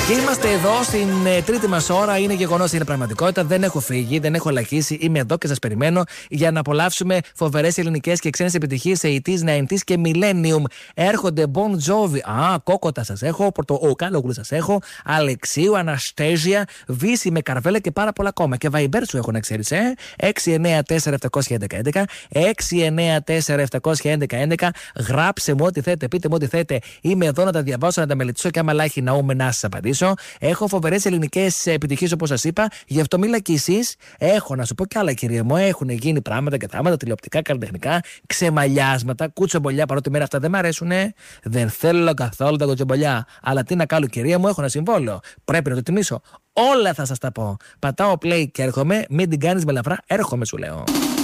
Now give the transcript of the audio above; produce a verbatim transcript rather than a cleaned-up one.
Και είμαστε εδώ στην ε, τρίτη μας ώρα. Είναι γεγονός, είναι πραγματικότητα. Δεν έχω φύγει, δεν έχω λαχίσει. Είμαι εδώ και σας περιμένω για να απολαύσουμε φοβερές ελληνικές και ξένες επιτυχίες σε ογδόντα, ενενήντα και Millennium. Έρχονται Bon Jovi. Α, Κόκοτα σας έχω. Πορτοκάλογλου σας έχω. Αλεξίου, Αναστέζια, Βύση με Καρβέλα και πάρα πολλά ακόμα. Και Viber σου έχω να ξέρεις, ε. έξι εννιά τέσσερα επτά ένα ένα έντεκα. έξι εννιά τέσσερα επτά ένα ένα έντεκα. Γράψε μου ό,τι θέλετε, πείτε μου ό,τι θέλετε. Είμαι εδώ να τα διαβάσω, να τα μελετήσω και άμα λάχει ναούμε να σας απαντήσω. Έχω φοβερές ελληνικές επιτυχίες όπως σας είπα, γι' αυτό μίλα κι εσείς. Έχω να σου πω κι άλλα, κυρία μου. Έχουν γίνει πράγματα και θάματα, τηλεοπτικά, καλλιτεχνικά, ξεμαλιάσματα, κουτσομπολιά. Παρότι μέρα αυτά δεν μ' αρέσουνε. Δεν θέλω καθόλου τα κουτσομπολιά. Αλλά τι να κάνω, κυρία μου, έχω ένα συμβόλαιο. Πρέπει να το τιμήσω. Όλα θα σας τα πω. Πατάω play και έρχομαι. Μην την κάνεις με λαφρά, έρχομαι, σου λέω.